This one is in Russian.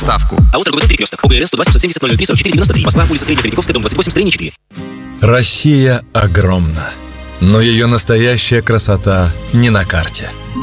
ставку. АО «Торговый дом Перекресток». ОГРН 120 770 003 44 93. Москва, улица Средняя Третьяковская, дом 28, строение 4. Россия огромна, но ее настоящая красота не на карте.